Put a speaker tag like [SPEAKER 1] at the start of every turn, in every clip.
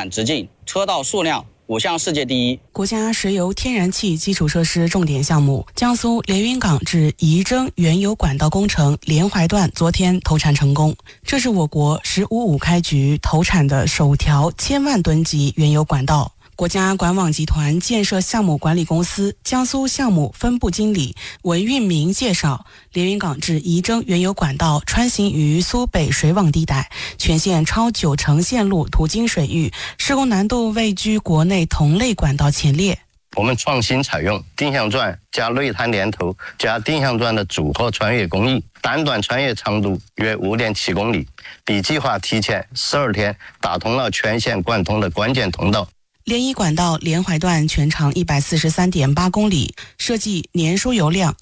[SPEAKER 1] 产直径、车道数量5项世界第一。
[SPEAKER 2] 国家石油天然气基础设施重点项目江苏连云港至仪征原油管道工程连淮段昨天投产成功，这是我国15开局投产的首条1000万吨级原油管道。国家管网集团建设项目管理公司江苏项目分部经理文运明介绍，连云港至仪征原油管道穿行于苏北水网地带，全线超90%线路途经水域，施工难度位居国内同类管道前列。
[SPEAKER 3] 我们创新采用定向钻加内滩连头加定向钻的组合穿越工艺，单段穿越长度约5.7公里，比计划提前12天打通了全线贯通的关键通道。
[SPEAKER 2] 连仪管道连淮段全长143.8公里，设计年输油量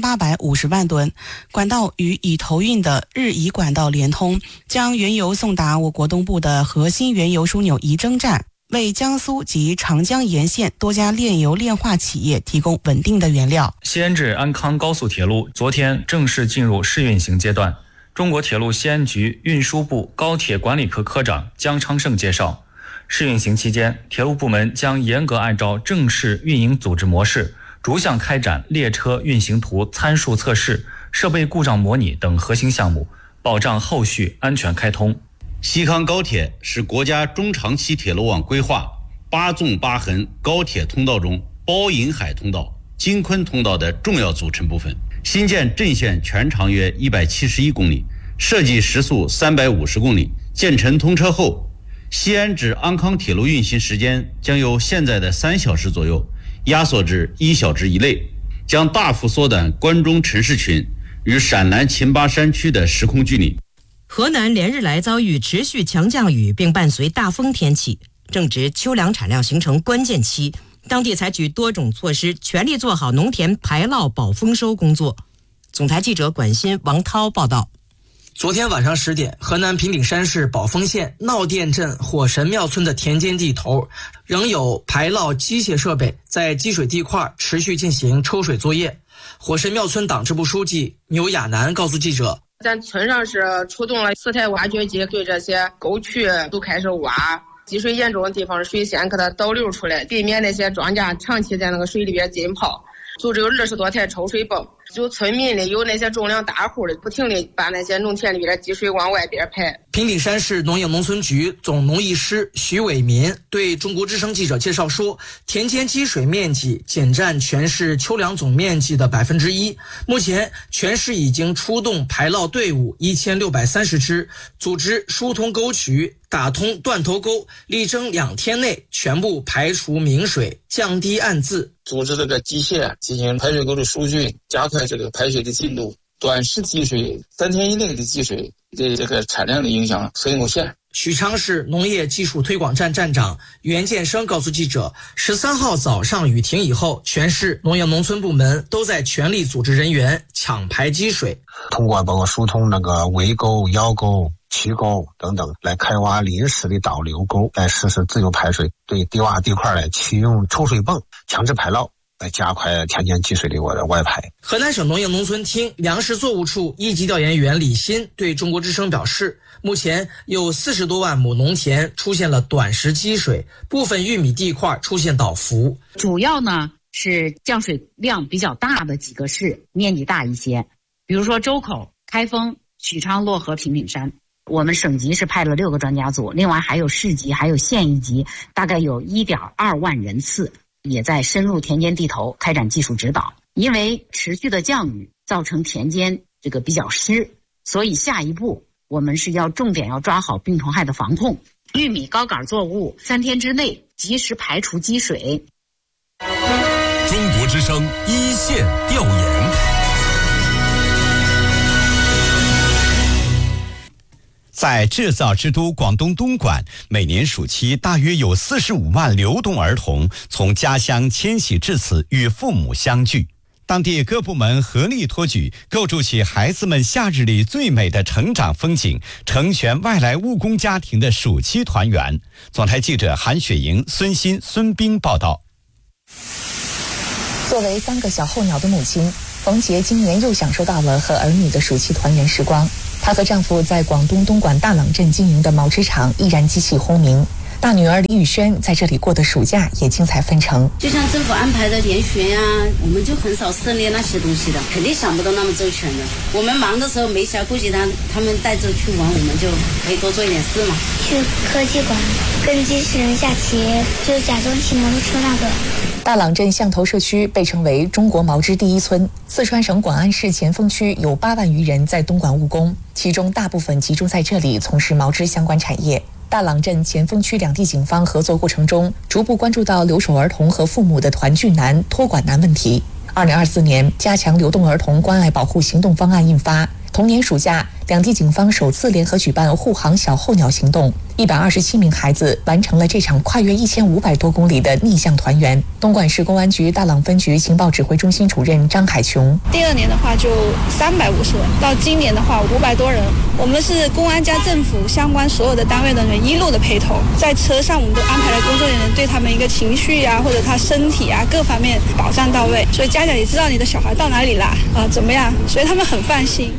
[SPEAKER 2] 1850万吨。管道与已投运的日仪管道连通，将原油送达我国东部的核心原油枢纽仪征站，为江苏及长江沿线多家炼油炼化企业提供稳定的原料。
[SPEAKER 4] 西安至安康高速铁路昨天正式进入试运行阶段。中国铁路西安局运输部高铁管理科科长姜昌胜介绍，试运行期间，铁路部门将严格按照正式运营组织模式，逐项开展列车运行图参数测试、设备故障模拟等核心项目，保障后续安全开通。
[SPEAKER 5] 西康高铁是国家中长期铁路网规划8纵8横高铁通道中包银海通道、京昆通道的重要组成部分。新建阵线全长约171公里，设计时速350公里。建成通车后，西安至安康铁路运行时间将由现在的3小时左右压缩至1小时以内，将大幅缩短关中城市群与陕南秦巴山区的时空距离。
[SPEAKER 6] 河南连日来遭遇持续强降雨并伴随大风天气，正值秋粮产量形成关键期，当地采取多种措施，全力做好农田排涝保丰收工作。总台记者管鑫、王涛报道。
[SPEAKER 7] 昨天晚上10点，河南平顶山市宝丰县闹店镇火神庙村的田间地头，仍有排涝机械设备在积水地块持续进行抽水作业。火神庙村党支部书记牛亚楠告诉记者，
[SPEAKER 8] 咱村上是出动了4台挖掘机，对这些沟渠都开始挖，积水严重的地方水先给它导流出来，避免那些庄稼长期在那个水里边浸泡。组织有20多台抽水泵，就村民里有那些种粮大户的，不停地把那些农田里边积水往外边排。
[SPEAKER 7] 平顶山市农业农村局总农艺师徐伟民对中国之声记者介绍说，田间积水面积仅占全市秋粮总面积的1%。目前全市已经出动排涝队伍1630支，组织疏通沟渠，打通断头沟，力争2天内全部排除明水，降低暗渍。
[SPEAKER 9] 组织这个机械进行排水沟的疏浚，加快这个排水的进度。短时积水3天以内的积水对这个产量的影响很有限。
[SPEAKER 7] 许昌市农业技术推广站站长袁建生告诉记者，13号早上雨停以后，全市农业农村部门都在全力组织人员抢排积水，
[SPEAKER 10] 通过包括疏通那个围沟、腰沟、渠沟等等，来开挖临时的导流沟，来实施自由排水，对低洼地块来启用抽水泵强制排涝，来加快田间积水的外排。
[SPEAKER 7] 河南省农业农村厅粮食作物处一级调研员李鑫对中国之声表示，目前有40多万亩农田出现了短时积水，部分玉米地块出现倒伏。
[SPEAKER 11] 主要呢是降水量比较大的几个市面积大一些，比如说周口、开封、许昌、漯河、平顶山。我们省级是派了6个专家组，另外还有市级还有县一级，大概有1.2万人次，也在深入田间地头开展技术指导。因为持续的降雨造成田间这个比较湿，所以下一步我们是要重点要抓好病虫害的防控。玉米高杆作物3天之内及时排除积水。
[SPEAKER 12] 中国之声一线调研。在制造之都广东东莞，每年暑期大约有45万流动儿童从家乡迁徙至此与父母相聚。当地各部门合力托举，构筑起孩子们夏日里最美的成长风景，成全外来务工家庭的暑期团圆。总台记者韩雪莹、孙鑫、孙冰报道。
[SPEAKER 13] 作为3个小候鸟的母亲，冯杰今年又享受到了和儿女的暑期团圆时光。她和丈夫在广东东莞大朗镇经营的毛织厂依然机器轰鸣， 大女儿李宇轩在这里过的暑假也精彩纷呈。
[SPEAKER 14] 就像政府安排的联学呀，我们就很少涉猎那些东西的，肯定想不到那么周全的。我们忙的时候没暇顾及他们带着去玩，我们就可以多做一点事嘛。
[SPEAKER 15] 去科技馆跟机器人下棋，就假装骑摩托车那个。
[SPEAKER 13] 大朗镇象头社区被称为中国毛织第一村。四川省广安市前锋区有8万余人在东莞务工，其中大部分集中在这里从事毛织相关产业。大朗镇前锋区两地警方合作过程中，逐步关注到留守儿童和父母的团聚难、托管难问题。2024年，加强流动儿童关爱保护行动方案印发。同年暑假，两地警方首次联合举办护航小候鸟行动，127名孩子完成了这场跨越1500多公里的逆向团圆。东莞市公安局大朗分局情报指挥中心主任张海琼：
[SPEAKER 16] 第2年的话就350人，到今年的话500多人。我们是公安加政府相关所有的单位的人一路的陪同，在车上我们都安排了工作人员，对他们一个情绪啊或者他身体啊各方面保障到位，所以家长也知道你的小孩到哪里啦怎么样，所以他们很放心。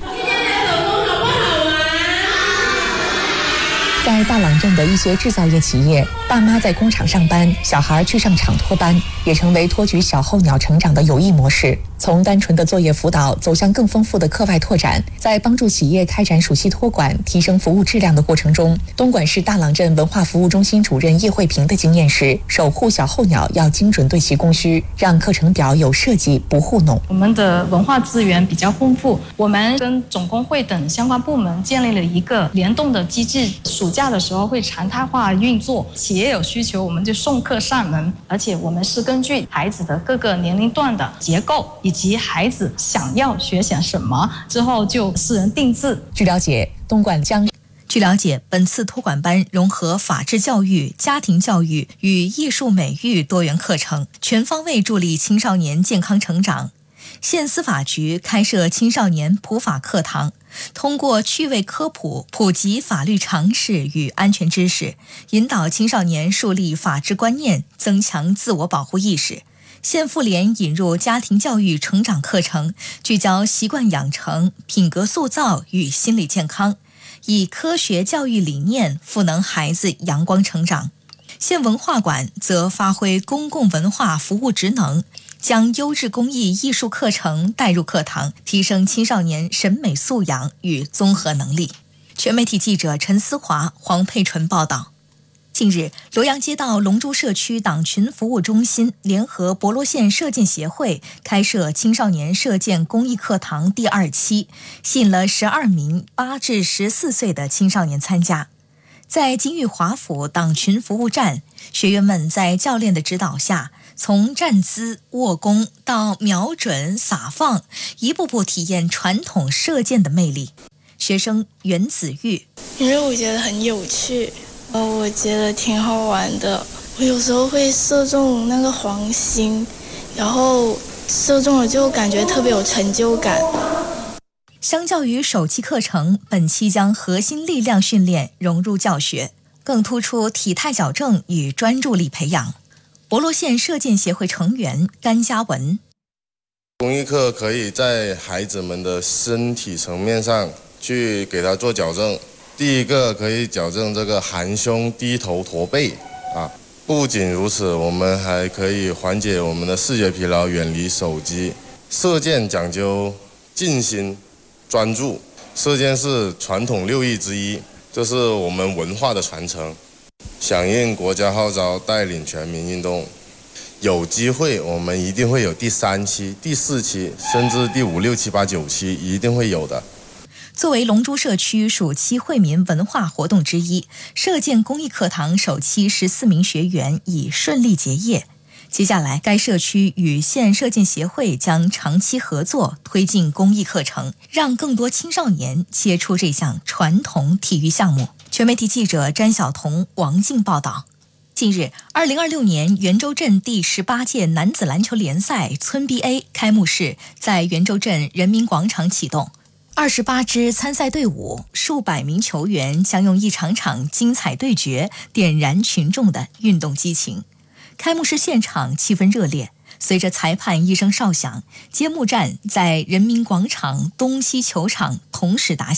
[SPEAKER 13] 在大朗镇的一些制造业企业，爸妈在工厂上班，小孩去上厂托班，也成为托举小候鸟成长的有益模式。从单纯的作业辅导走向更丰富的课外拓展，在帮助企业开展暑期托管、提升服务质量的过程中，东莞市大朗镇文化服务中心主任叶慧平的经验是，守护小候鸟要精准对其供需，让课程表有设计，不糊弄。
[SPEAKER 17] 我们的文化资源比较丰富，我们跟总工会等相关部门建立了一个联动的机制，暑假的时候会常态化运作，企业有需求我们就送客上门，而且我们是根据孩子的各个年龄段的结构以及孩子想要学些什么，之后就私人定制。
[SPEAKER 13] 据了解，
[SPEAKER 18] 本次托管班融合法治教育、家庭教育与艺术美育多元课程，全方位助力青少年健康成长。县司法局开设青少年普法课堂，通过趣味科普普及法律常识与安全知识，引导青少年树立法治观念，增强自我保护意识。县妇联引入家庭教育成长课程，聚焦习惯养成、品格塑造与心理健康，以科学教育理念赋能孩子阳光成长。县文化馆则发挥公共文化服务职能，将优质公益艺术课程带入课堂，提升青少年审美素养与综合能力。全媒体记者陈思华、黄佩纯报道。近日，罗阳街道龙珠社区党群服务中心联合博罗县射箭协会开设青少年射箭公益课堂第2期，吸引了12名8至14岁的青少年参加。在金玉华府党群服务站，学员们在教练的指导下，从站姿、握弓到瞄准、撒放，一步步体验传统射箭的魅力。学生袁子玉：
[SPEAKER 19] 因为我觉得很有趣，我觉得挺好玩的。我有时候会射中那个黄星，然后射中了就感觉特别有成就感。
[SPEAKER 18] 相较于首期课程，本期将核心力量训练融入教学，更突出体态矫正与专注力培养。博罗县射箭协会成员甘家文：
[SPEAKER 20] 公益课可以在孩子们的身体层面上去给他做矫正。第一个可以矫正这个含胸、低头、驼背啊。不仅如此，我们还可以缓解我们的视觉疲劳，远离手机。射箭讲究静心、专注，射箭是传统6艺之一，这是我们文化的传承。响应国家号召，带领全民运动，有机会我们一定会有第3期、第4期，甚至第5、6、7、8、9期，一定会有的。
[SPEAKER 18] 作为龙珠社区暑期惠民文化活动之一，射箭公益课堂首期14名学员已顺利结业。接下来，该社区与县射箭协会将长期合作，推进公益课程，让更多青少年接触这项传统体育项目。全媒体记者詹晓彤、王静报道。近日，2026年袁州镇第18届男子篮球联赛村 BA 开幕式在袁州镇人民广场启动。28支参赛队伍，数百名球员将用一场场精彩对决点燃群众的运动激情。开幕式现场气氛热烈，随着裁判一声哨响，揭幕战在人民广场东西球场同时打响。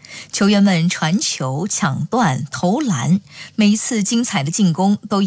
[SPEAKER 18] 球员们传球、抢断、投篮，每一次精彩的进攻都